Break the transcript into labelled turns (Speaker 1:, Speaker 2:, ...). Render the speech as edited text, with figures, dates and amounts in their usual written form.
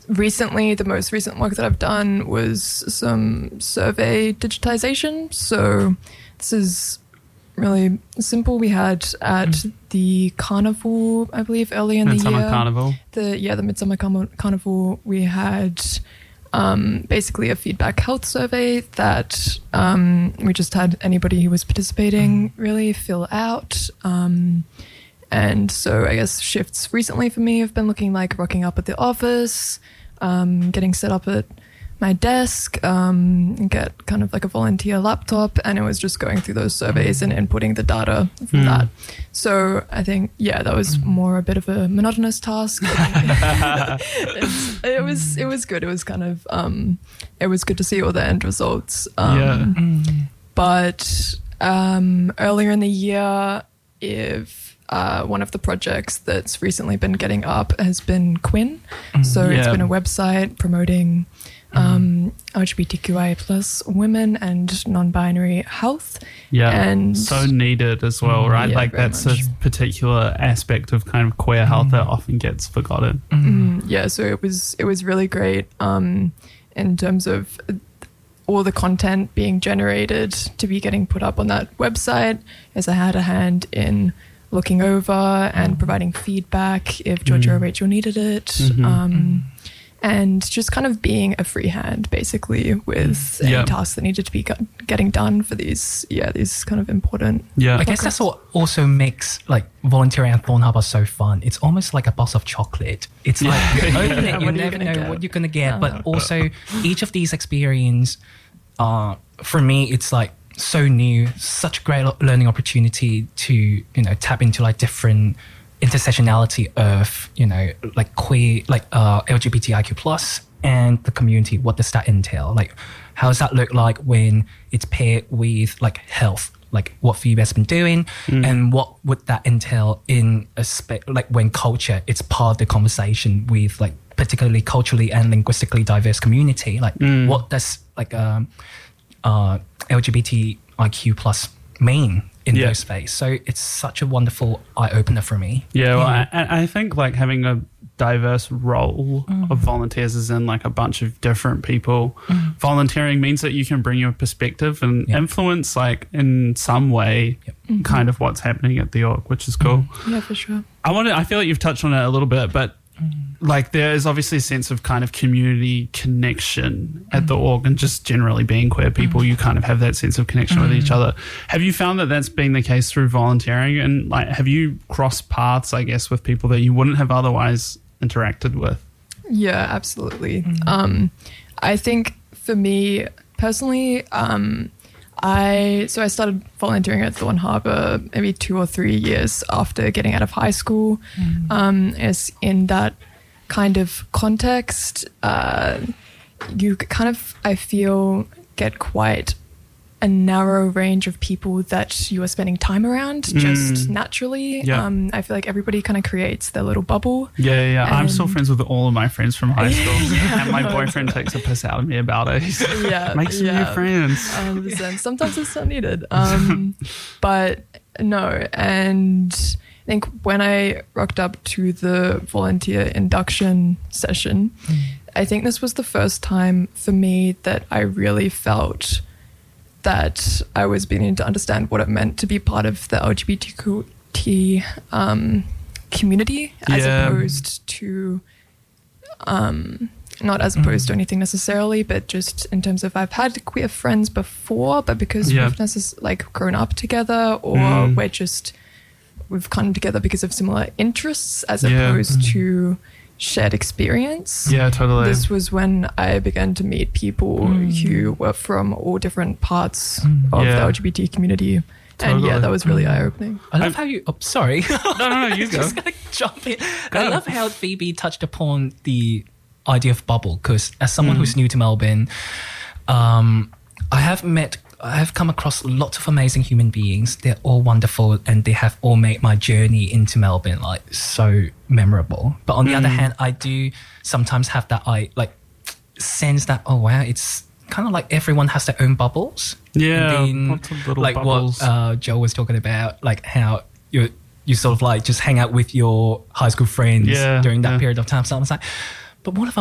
Speaker 1: recently, the most recent work that I've done was some survey digitization. So this is really simple. We had at the carnival, I believe, early in the year.
Speaker 2: Midsummer Carnival.
Speaker 1: The Midsummer Carnival, we had basically a feedback health survey that we just had anybody who was participating really fill out. And so I guess shifts recently for me have been looking like rocking up at the office, getting set up at my desk, get kind of like a volunteer laptop, and it was just going through those surveys and inputting the data from that. So I think, that was more a bit of a monotonous task. It was good. It was kind of, it was good to see all the end results. But earlier in the year, one of the projects that's recently been getting up has been Quinn. So it's been a website promoting LGBTQI plus women and non-binary health.
Speaker 2: And so needed as well, right? Like that's a particular aspect of kind of queer health that often gets forgotten.
Speaker 1: So it was really great in terms of all the content being generated to be getting put up on that website, as I had a hand in looking over and providing feedback if Georgia or Rachel needed it. And just kind of being a free hand, basically, with any tasks that needed to be getting done for these kind of important.
Speaker 3: I guess that's what also makes like volunteering at Thorn Harbour so fun. It's almost like a box of chocolate. It's like you open it, you never know what you're going to get. But also each of these experiences, for me, it's like so new, such a great learning opportunity to, tap into like different intersectionality of, like queer, like LGBTIQ plus and the community. What does that entail? Like, how does that look like when it's paired with like health, like what Phoebe has been doing, and what would that entail in like when culture, it's part of the conversation with like particularly culturally and linguistically diverse community. Like what does like LGBTIQ plus mean in those space? So it's such a wonderful eye-opener for me.
Speaker 2: I think like having a diverse role of volunteers is in like a bunch of different people. Volunteering means that you can bring your perspective and influence like in some way kind of what's happening at the org, which is cool.
Speaker 1: Yeah, for sure.
Speaker 2: I feel like you've touched on it a little bit, but like there is obviously a sense of kind of community connection at the org, and just generally being queer people, you kind of have that sense of connection with each other. Have you found that that's been the case through volunteering, and like have you crossed paths, I guess, with people that you wouldn't have otherwise interacted with?
Speaker 1: Yeah, absolutely. I think for me personally, I started volunteering at Thorn Harbour maybe 2 or 3 years after getting out of high school. As in that kind of context, you kind of, I feel, get quite a narrow range of people that you are spending time around just naturally. I feel like everybody kind of creates their little bubble.
Speaker 2: I'm still friends with all of my friends from high school, and my boyfriend takes a piss out of me about it. He's make some new friends.
Speaker 1: 100%. Sometimes it's not needed. But no, and I think when I rocked up to the volunteer induction session, I think this was the first time for me that I really felt that I was beginning to understand what it meant to be part of the LGBTQ community, as opposed to, not as opposed to anything necessarily, but just in terms of I've had queer friends before, but because we've like grown up together, or we've come together because of similar interests, as opposed to shared experience.
Speaker 2: Yeah, totally.
Speaker 1: This was when I began to meet people who were from all different parts of the LGBT community. Totally. And that was really eye-opening.
Speaker 3: I love how you... Oh, sorry.
Speaker 2: No, you go.
Speaker 3: Just gonna jump in. I love how Phoebe touched upon the idea of bubble, because as someone who's new to Melbourne, I have come across lots of amazing human beings. They're all wonderful, and they have all made my journey into Melbourne like so memorable. But on the other hand, I do sometimes have that sense that, oh wow, it's kind of like everyone has their own bubbles.
Speaker 2: Yeah,
Speaker 3: and then,
Speaker 2: lots of little
Speaker 3: like
Speaker 2: bubbles.
Speaker 3: What Joe was talking about, like how you sort of like just hang out with your high school friends during that period of time. So I was like, but what if